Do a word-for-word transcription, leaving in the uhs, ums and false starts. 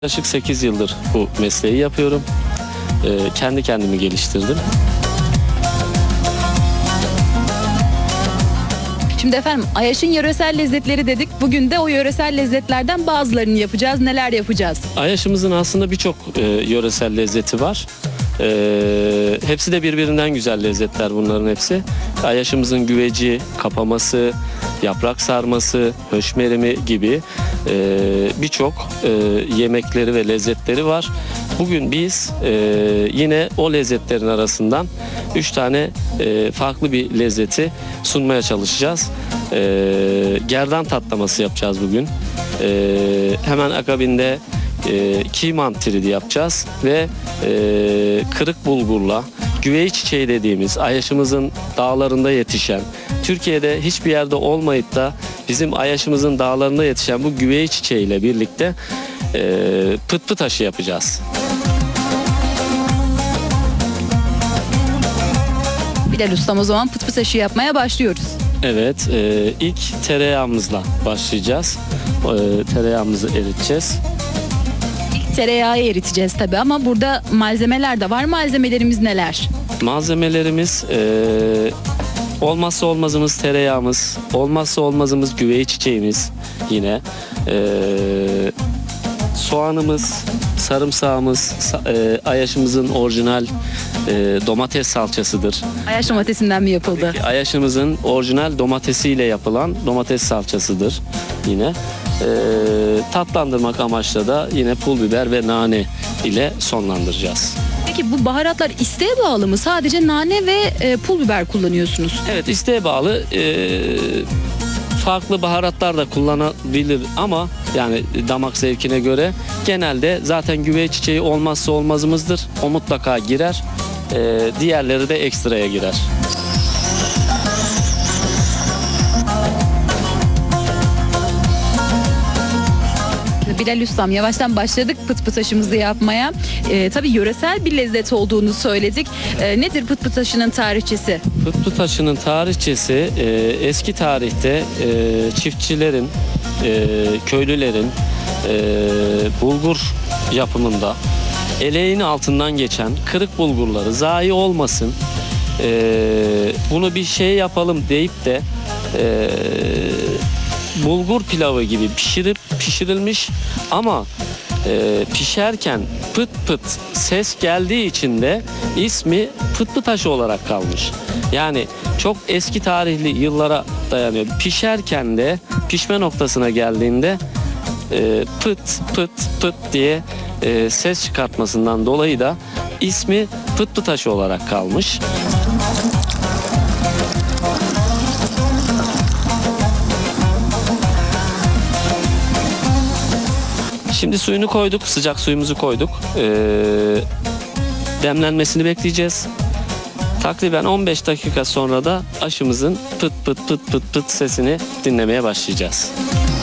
Yaklaşık sekiz yıldır bu mesleği yapıyorum. Ee, kendi kendimi geliştirdim. Şimdi efendim Ayaş'ın yöresel lezzetleri dedik. Bugün de o yöresel lezzetlerden bazılarını yapacağız. Neler yapacağız? Ayaşımızın aslında birçok e, yöresel lezzeti var. E, hepsi de birbirinden güzel lezzetler bunların hepsi. Ayaşımızın güveci, kapaması, yaprak sarması, höşmerimi gibi e, birçok e, yemekleri ve lezzetleri var. Bugün biz e, yine o lezzetlerin arasından üç tane e, farklı bir lezzeti sunmaya çalışacağız. E, gerdan tatlaması yapacağız bugün. E, hemen akabinde e, kiman tridi yapacağız ve e, kırık bulgurla güvey çiçeği dediğimiz Ayaşımızın dağlarında yetişen, Türkiye'de hiçbir yerde olmayıp da bizim Ayaşımızın dağlarında yetişen bu güvey çiçeğiyle birlikte e, pıt pıt aşı yapacağız. Bilal Ustam, o zaman pıt pıt aşı yapmaya başlıyoruz. Evet, e, ilk tereyağımızla başlayacağız. E, tereyağımızı eriteceğiz. İlk tereyağı eriteceğiz tabii ama burada malzemeler de var. Malzemelerimiz neler? Malzemelerimiz e, olmazsa olmazımız tereyağımız, olmazsa olmazımız güvey çiçeğimiz yine. E, soğanımız, sarımsağımız, sa- e, Ayaşımızın orijinal e, domates salçasıdır. Ayaş domatesinden mi yapıldı? Ayaşımızın orijinal domatesiyle yapılan domates salçasıdır yine. E, tatlandırmak amaçlı da yine pul biber ve nane ile sonlandıracağız. Peki bu baharatlar isteğe bağlı mı? Sadece nane ve e, pul biber kullanıyorsunuz. Evet, isteğe bağlı. E, farklı baharatlar da kullanabilir ama yani damak zevkine göre genelde zaten güvey çiçeği olmazsa olmazımızdır. O mutlaka girer. E, diğerleri de ekstraya girer. Bilal Ustam, yavaştan başladık pıt pıt aşımızı yapmaya. E, tabii yöresel bir lezzet olduğunu söyledik. E, nedir pıt pıt aşının tarihçesi? Pıt pıt aşının tarihçesi e, eski tarihte e, çiftçilerin, e, köylülerin e, bulgur yapımında eleğin altından geçen kırık bulgurları zayi olmasın, e, bunu bir şey yapalım deyip de e, bulgur pilavı gibi pişirip pişirilmiş ama e, pişerken pıt pıt ses geldiği için de ismi pıt pıt aşı olarak kalmış. Yani çok eski tarihli yıllara dayanıyor. Pişerken de pişme noktasına geldiğinde e, pıt pıt pıt diye e, ses çıkartmasından dolayı da ismi pıt pıt aşı olarak kalmış. Şimdi suyunu koyduk, sıcak suyumuzu koyduk. Ee, demlenmesini bekleyeceğiz. Takriben on beş dakika sonra da aşımızın pıt pıt pıt pıt pıt sesini dinlemeye başlayacağız.